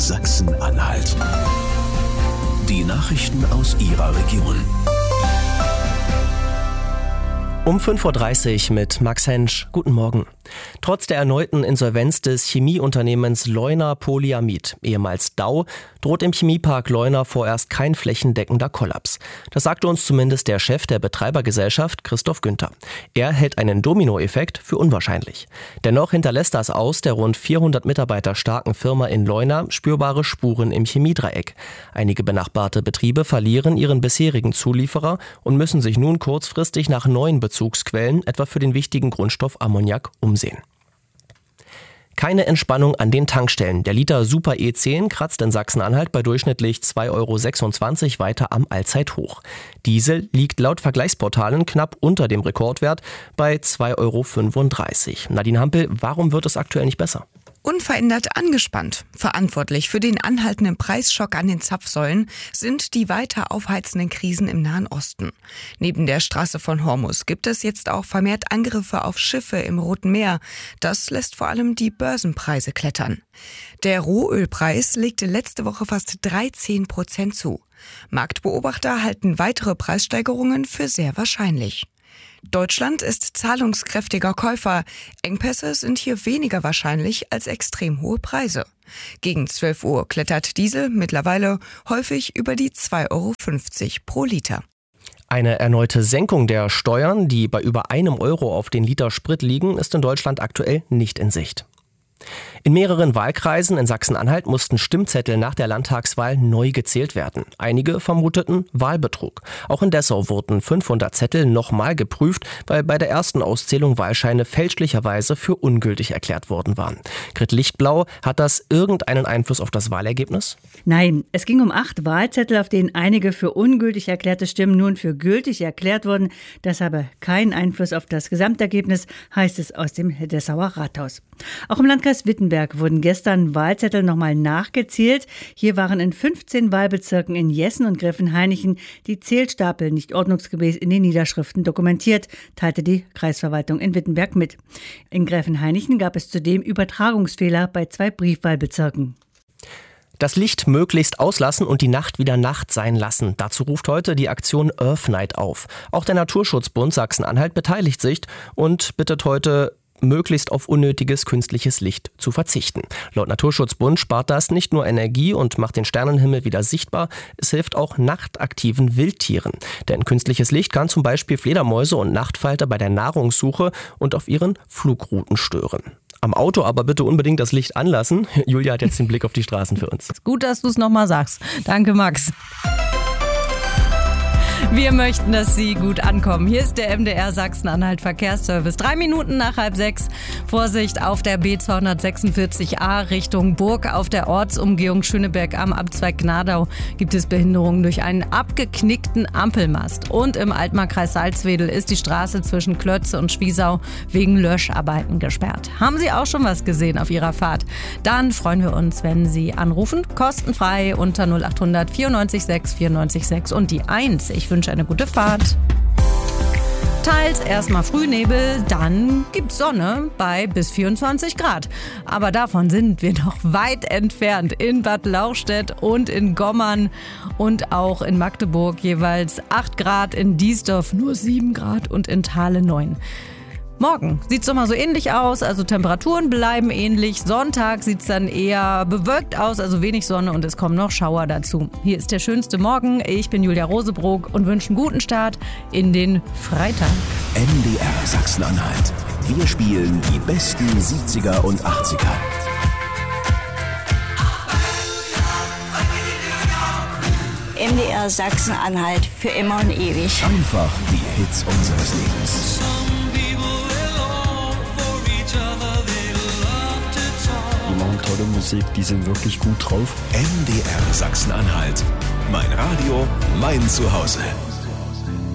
Sachsen-Anhalt. Die Nachrichten aus Ihrer Region. Um 5.30 Uhr mit Max Hensch. Guten Morgen. Trotz der erneuten Insolvenz des Chemieunternehmens Leuna Polyamid, ehemals Dow, droht im Chemiepark Leuna vorerst kein flächendeckender Kollaps. Das sagte uns zumindest der Chef der Betreibergesellschaft, Christoph Günther. Er hält einen Dominoeffekt für unwahrscheinlich. Dennoch hinterlässt das Aus der rund 400 Mitarbeiter starken Firma in Leuna spürbare Spuren im Chemiedreieck. Einige benachbarte Betriebe verlieren ihren bisherigen Zulieferer und müssen sich nun kurzfristig nach neuen Bezugsquellen, etwa für den wichtigen Grundstoff Ammoniak, umsehen. Keine Entspannung an den Tankstellen. Der Liter Super E10 kratzt in Sachsen-Anhalt bei durchschnittlich 2,26 € weiter am Allzeithoch. Diesel liegt laut Vergleichsportalen knapp unter dem Rekordwert bei 2,35 €. Nadine Hampel, warum wird es aktuell nicht besser? Unverändert angespannt. Verantwortlich für den anhaltenden Preisschock an den Zapfsäulen sind die weiter aufheizenden Krisen im Nahen Osten. Neben der Straße von Hormuz gibt es jetzt auch vermehrt Angriffe auf Schiffe im Roten Meer. Das lässt vor allem die Börsenpreise klettern. Der Rohölpreis legte letzte Woche fast 13% zu. Marktbeobachter halten weitere Preissteigerungen für sehr wahrscheinlich. Deutschland ist zahlungskräftiger Käufer. Engpässe sind hier weniger wahrscheinlich als extrem hohe Preise. Gegen 12 Uhr klettert Diesel mittlerweile häufig über die 2,50 € pro Liter. Eine erneute Senkung der Steuern, die bei über €1 auf den Liter Sprit liegen, ist in Deutschland aktuell nicht in Sicht. In mehreren Wahlkreisen in Sachsen-Anhalt mussten Stimmzettel nach der Landtagswahl neu gezählt werden. Einige vermuteten Wahlbetrug. Auch in Dessau wurden 500 Zettel nochmal geprüft, weil bei der ersten Auszählung Wahlscheine fälschlicherweise für ungültig erklärt worden waren. Grit Lichtblau, hat das irgendeinen Einfluss auf das Wahlergebnis? Nein, es ging um 8 Wahlzettel, auf denen einige für ungültig erklärte Stimmen nun für gültig erklärt wurden. Das habe keinen Einfluss auf das Gesamtergebnis, heißt es aus dem Dessauer Rathaus. Auch im Landkreis Wittenberg wurden gestern Wahlzettel nochmal nachgezählt. Hier waren in 15 Wahlbezirken in Jessen und Gräfenhainichen die Zählstapel nicht ordnungsgemäß in den Niederschriften dokumentiert, teilte die Kreisverwaltung in Wittenberg mit. In Gräfenhainichen gab es zudem Übertragungsfehler bei 2 Briefwahlbezirken. Das Licht möglichst auslassen und die Nacht wieder Nacht sein lassen. Dazu ruft heute die Aktion Earth Night auf. Auch der Naturschutzbund Sachsen-Anhalt beteiligt sich und bittet heute, möglichst auf unnötiges künstliches Licht zu verzichten. Laut Naturschutzbund spart das nicht nur Energie und macht den Sternenhimmel wieder sichtbar, es hilft auch nachtaktiven Wildtieren. Denn künstliches Licht kann zum Beispiel Fledermäuse und Nachtfalter bei der Nahrungssuche und auf ihren Flugrouten stören. Am Auto aber bitte unbedingt das Licht anlassen. Julia hat jetzt den Blick auf die Straßen für uns. Gut, dass du es nochmal sagst. Danke, Max. Wir möchten, dass Sie gut ankommen. Hier ist der MDR Sachsen-Anhalt Verkehrsservice. 3 Minuten nach 5:30. Vorsicht auf der B246a Richtung Burg. Auf der Ortsumgehung Schöneberg am Abzweig Gnadau gibt es Behinderungen durch einen abgeknickten Ampelmast. Und im Altmarkkreis Salzwedel ist die Straße zwischen Klötze und Schwiesau wegen Löscharbeiten gesperrt. Haben Sie auch schon was gesehen auf Ihrer Fahrt? Dann freuen wir uns, wenn Sie anrufen. Kostenfrei unter 0800 94 6 94 6 und die 1. Ich wünsche eine gute Fahrt. Teils erstmal Frühnebel, dann gibt's Sonne bei bis 24 Grad. Aber davon sind wir noch weit entfernt. In Bad Lauchstädt und in Gommern und auch in Magdeburg jeweils 8 Grad, in Diesdorf nur 7 Grad und in Thale 9. Morgen sieht es doch mal so ähnlich aus, also Temperaturen bleiben ähnlich. Sonntag sieht es dann eher bewölkt aus, also wenig Sonne und es kommen noch Schauer dazu. Hier ist der schönste Morgen. Ich bin Julia Rosebrook und wünsche einen guten Start in den Freitag. MDR Sachsen-Anhalt. Wir spielen die besten 70er und 80er. MDR Sachsen-Anhalt für immer und ewig. Einfach die Hits unseres Lebens. Die machen tolle Musik, die sind wirklich gut drauf. MDR Sachsen-Anhalt. Mein Radio, mein Zuhause.